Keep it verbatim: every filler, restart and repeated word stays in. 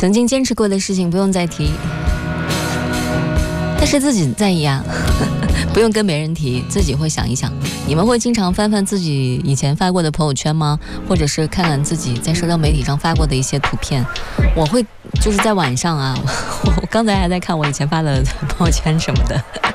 曾经坚持过的事情不用再提，但是自己在意啊，不用跟别人提，自己会想一想。你们会经常翻翻自己以前发过的朋友圈吗？或者是看看自己在社交媒体上发过的一些图片？我会就是在晚上啊，我刚才还在看我以前发的朋友圈什么的。